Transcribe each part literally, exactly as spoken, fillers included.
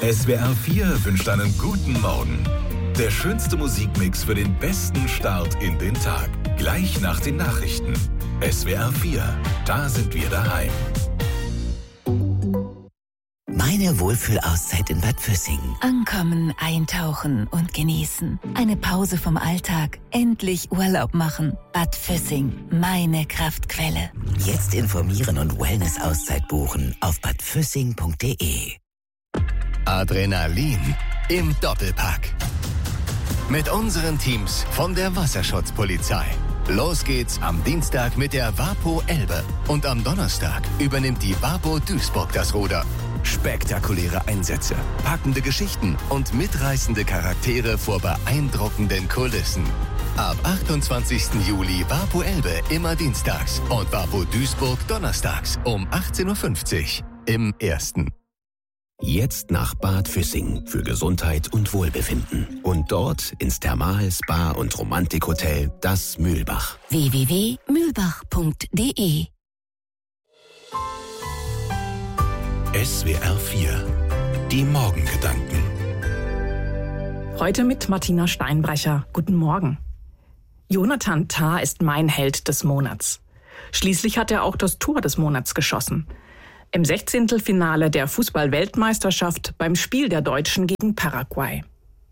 S W R vier wünscht einen guten Morgen. Der schönste Musikmix für den besten Start in den Tag. Gleich nach den Nachrichten. S W R vier, da sind wir daheim. Meine Wohlfühlauszeit in Bad Füssing. Ankommen, eintauchen und genießen. Eine Pause vom Alltag. Endlich Urlaub machen. Bad Füssing, meine Kraftquelle. Jetzt informieren und Wellness-Auszeit buchen auf bad füssing punkt de. Adrenalin im Doppelpack. Mit unseren Teams von der Wasserschutzpolizei. Los geht's am Dienstag mit der WaPo Elbe. Und am Donnerstag übernimmt die WaPo Duisburg das Ruder. Spektakuläre Einsätze, packende Geschichten und mitreißende Charaktere vor beeindruckenden Kulissen. Ab achtundzwanzigsten Juli WaPo Elbe immer dienstags und WaPo Duisburg donnerstags um achtzehn Uhr fünfzig im Ersten. Jetzt nach Bad Füssing für Gesundheit und Wohlbefinden. Und dort ins Thermal-, Spa- und Romantikhotel Das Mühlbach. w w w punkt mühlbach punkt de. S W R vier, die Morgengedanken. Heute mit Martina Steinbrecher. Guten Morgen. Jonathan Tah ist mein Held des Monats. Schließlich hat er auch das Tor des Monats geschossen. Im Sechzehntelfinale der Fußball-Weltmeisterschaft beim Spiel der Deutschen gegen Paraguay.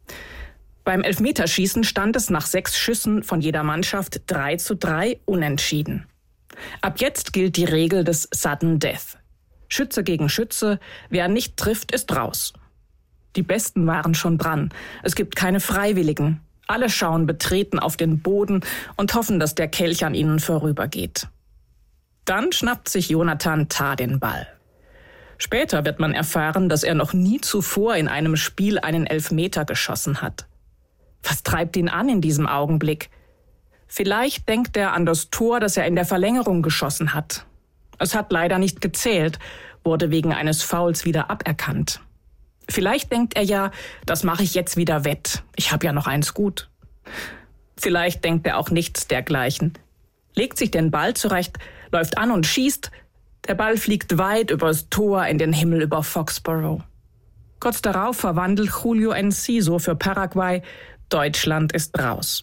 Beim Elfmeterschießen stand es nach sechs Schüssen von jeder Mannschaft drei zu drei unentschieden. Ab jetzt gilt die Regel des Sudden Death. Schütze gegen Schütze, wer nicht trifft, ist raus. Die Besten waren schon dran. Es gibt keine Freiwilligen. Alle schauen betreten auf den Boden und hoffen, dass der Kelch an ihnen vorübergeht. Dann schnappt sich Jonathan Tah den Ball. Später wird man erfahren, dass er noch nie zuvor in einem Spiel einen Elfmeter geschossen hat. Was treibt ihn an in diesem Augenblick? Vielleicht denkt er an das Tor, das er in der Verlängerung geschossen hat. Es hat leider nicht gezählt, wurde wegen eines Fouls wieder aberkannt. Vielleicht denkt er ja, das mache ich jetzt wieder wett. Ich habe ja noch eins gut. Vielleicht denkt er auch nichts dergleichen. Legt sich den Ball zurecht, läuft an und schießt. Der Ball fliegt weit übers Tor in den Himmel über Foxborough. Kurz darauf verwandelt Julio Enciso für Paraguay. Deutschland ist raus.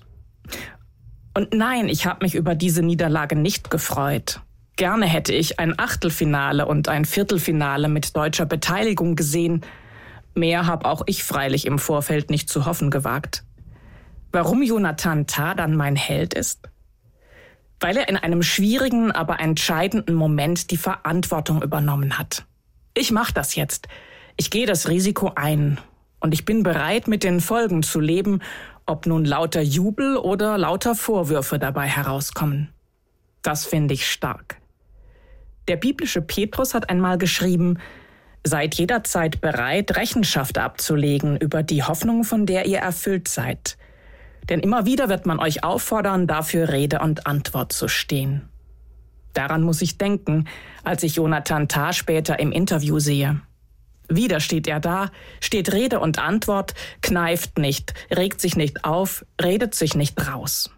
Und nein, ich habe mich über diese Niederlage nicht gefreut. Gerne hätte ich ein Achtelfinale und ein Viertelfinale mit deutscher Beteiligung gesehen. Mehr habe auch ich freilich im Vorfeld nicht zu hoffen gewagt. Warum Jonathan Tah dann mein Held ist? Weil er in einem schwierigen, aber entscheidenden Moment die Verantwortung übernommen hat. Ich mache das jetzt. Ich gehe das Risiko ein. Und ich bin bereit, mit den Folgen zu leben, ob nun lauter Jubel oder lauter Vorwürfe dabei herauskommen. Das finde ich stark. Der biblische Petrus hat einmal geschrieben: Seid jederzeit bereit, Rechenschaft abzulegen über die Hoffnung, von der ihr erfüllt seid. Denn immer wieder wird man euch auffordern, dafür Rede und Antwort zu stehen. Daran muss ich denken, als ich Jonathan Tah später im Interview sehe. Wieder steht er da, steht Rede und Antwort, kneift nicht, regt sich nicht auf, redet sich nicht raus.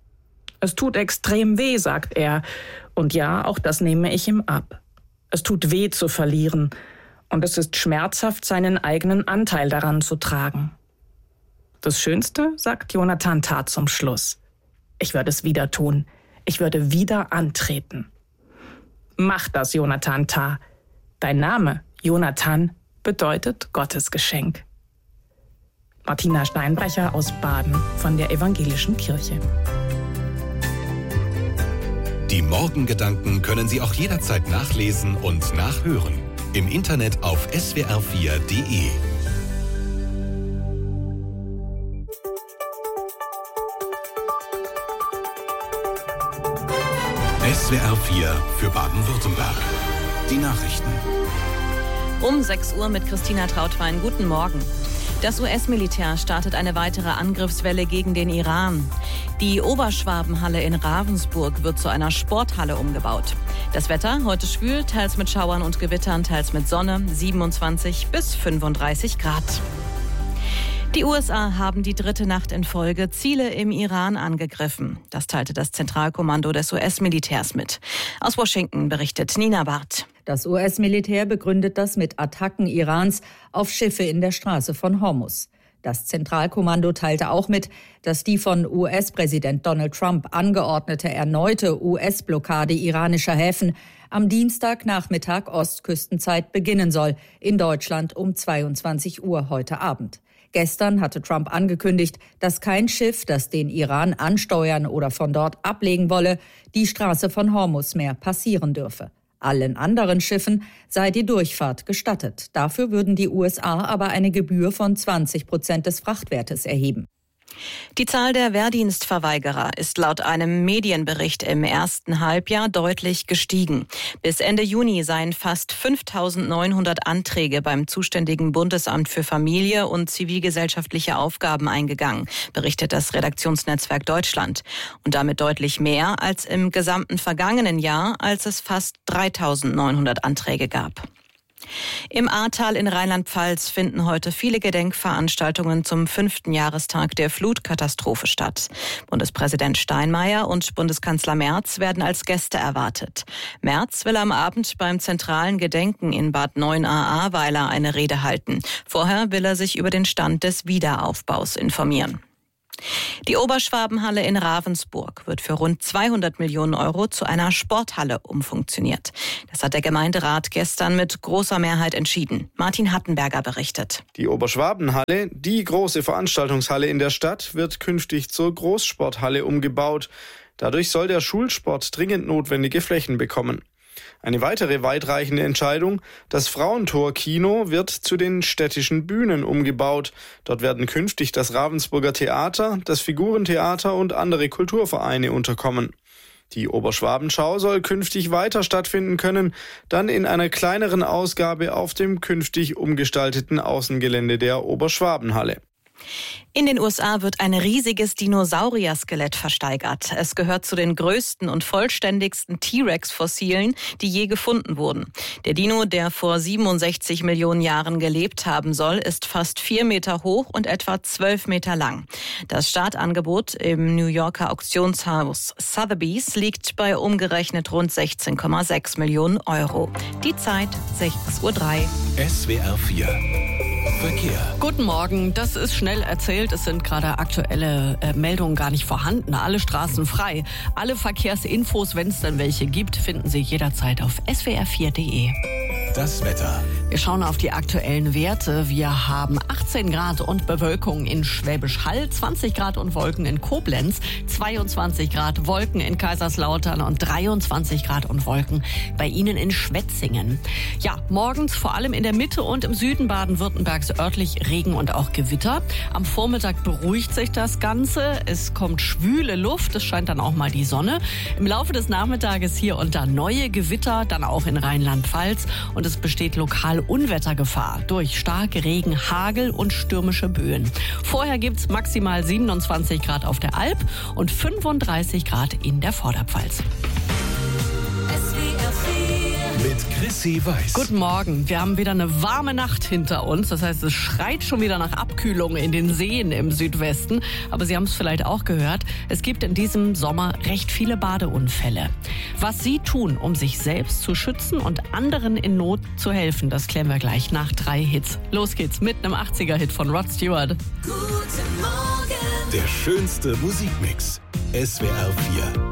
Es tut extrem weh, sagt er. Und ja, auch das nehme ich ihm ab. Es tut weh zu verlieren. Und es ist schmerzhaft, seinen eigenen Anteil daran zu tragen. Das Schönste, sagt Jonathan Tah zum Schluss: Ich würde es wieder tun. Ich würde wieder antreten. Mach das, Jonathan Tah. Dein Name, Jonathan, bedeutet Gottes Geschenk. Martina Steinbrecher aus Baden von der Evangelischen Kirche. Die Morgengedanken können Sie auch jederzeit nachlesen und nachhören. Im Internet auf s w r vier punkt de. S W R vier für Baden-Württemberg. Die Nachrichten. Um sechs Uhr mit Christina Trautwein. Guten Morgen. Das U S-Militär startet eine weitere Angriffswelle gegen den Iran. Die Oberschwabenhalle in Ravensburg wird zu einer Sporthalle umgebaut. Das Wetter heute schwül, teils mit Schauern und Gewittern, teils mit Sonne, siebenundzwanzig bis fünfunddreißig Grad. Die U S A haben die dritte Nacht in Folge Ziele im Iran angegriffen. Das teilte das Zentralkommando des U S-Militärs mit. Aus Washington berichtet Nina Barth. Das U S-Militär begründet das mit Attacken Irans auf Schiffe in der Straße von Hormuz. Das Zentralkommando teilte auch mit, dass die von U S-Präsident Donald Trump angeordnete erneute U S-Blockade iranischer Häfen am Dienstagnachmittag Ostküstenzeit beginnen soll, in Deutschland um zweiundzwanzig Uhr heute Abend. Gestern hatte Trump angekündigt, dass kein Schiff, das den Iran ansteuern oder von dort ablegen wolle, die Straße von Hormuz mehr passieren dürfe. Allen anderen Schiffen sei die Durchfahrt gestattet. Dafür würden die U S A aber eine Gebühr von zwanzig Prozent des Frachtwertes erheben. Die Zahl der Wehrdienstverweigerer ist laut einem Medienbericht im ersten Halbjahr deutlich gestiegen. Bis Ende Juni seien fast fünftausendneunhundert Anträge beim zuständigen Bundesamt für Familie und zivilgesellschaftliche Aufgaben eingegangen, berichtet das Redaktionsnetzwerk Deutschland. Und damit deutlich mehr als im gesamten vergangenen Jahr, als es fast dreitausendneunhundert Anträge gab. Im Ahrtal in Rheinland-Pfalz finden heute viele Gedenkveranstaltungen zum fünften Jahrestag der Flutkatastrophe statt. Bundespräsident Steinmeier und Bundeskanzler Merz werden als Gäste erwartet. Merz will am Abend beim zentralen Gedenken in Bad Neuenahr-Ahrweiler eine Rede halten. Vorher will er sich über den Stand des Wiederaufbaus informieren. Die Oberschwabenhalle in Ravensburg wird für rund zweihundert Millionen Euro zu einer Sporthalle umfunktioniert. Das hat der Gemeinderat gestern mit großer Mehrheit entschieden. Martin Hattenberger berichtet. Die Oberschwabenhalle, die große Veranstaltungshalle in der Stadt, wird künftig zur Großsporthalle umgebaut. Dadurch soll der Schulsport dringend notwendige Flächen bekommen. Eine weitere weitreichende Entscheidung: Das Frauentor-Kino wird zu den städtischen Bühnen umgebaut. Dort werden künftig das Ravensburger Theater, das Figurentheater und andere Kulturvereine unterkommen. Die Oberschwabenschau soll künftig weiter stattfinden können, dann in einer kleineren Ausgabe auf dem künftig umgestalteten Außengelände der Oberschwabenhalle. In den U S A wird ein riesiges Dinosaurier-Skelett versteigert. Es gehört zu den größten und vollständigsten T-Rex-Fossilen, die je gefunden wurden. Der Dino, der vor siebenundsechzig Millionen Jahren gelebt haben soll, ist fast vier Meter hoch und etwa zwölf Meter lang. Das Startangebot im New Yorker Auktionshaus Sotheby's liegt bei umgerechnet rund sechzehn Komma sechs Millionen Euro. Die Zeit sechs Uhr drei. S W R vier Verkehr. Guten Morgen, das ist schnell erzählt. Es sind gerade aktuelle äh, Meldungen gar nicht vorhanden. Alle Straßen frei. Alle Verkehrsinfos, wenn es denn welche gibt, finden Sie jederzeit auf S W R vier Punkt de. Das Wetter. Wir schauen auf die aktuellen Werte. Wir haben achtzehn Grad und Bewölkung in Schwäbisch Hall, zwanzig Grad und Wolken in Koblenz, zweiundzwanzig Grad Wolken in Kaiserslautern und dreiundzwanzig Grad und Wolken bei Ihnen in Schwetzingen. Ja, morgens vor allem in der Mitte und im Süden Baden-Württembergs örtlich Regen und auch Gewitter. Am Vormittag beruhigt sich das Ganze. Es kommt schwüle Luft, es scheint dann auch mal die Sonne. Im Laufe des Nachmittages hier und da neue Gewitter, dann auch in Rheinland-Pfalz. Und es besteht lokal Unwettergefahr durch starke Regen, Hagel und stürmische Böen. Vorher gibt's maximal siebenundzwanzig Grad auf der Alp und fünfunddreißig Grad in der Vorderpfalz. Mit Chrissy Weiß. Guten Morgen. Wir haben wieder eine warme Nacht hinter uns. Das heißt, es schreit schon wieder nach Abkühlung in den Seen im Südwesten. Aber Sie haben es vielleicht auch gehört. Es gibt in diesem Sommer recht viele Badeunfälle. Was Sie tun, um sich selbst zu schützen und anderen in Not zu helfen, das klären wir gleich nach drei Hits. Los geht's mit einem achtziger-Hit von Rod Stewart. Guten Morgen. Der schönste Musikmix. S W R vier.